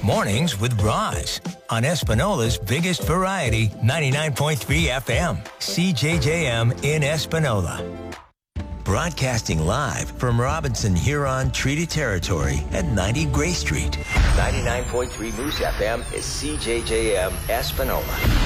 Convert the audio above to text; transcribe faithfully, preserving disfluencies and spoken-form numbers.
Mornings with Roz on Espanola's biggest variety, ninety-nine point three F M, C J J M in Espanola. Broadcasting live from Robinson Huron Treaty Territory at ninety Gray Street. ninety-nine point three Moose F M is C J J M Espanola.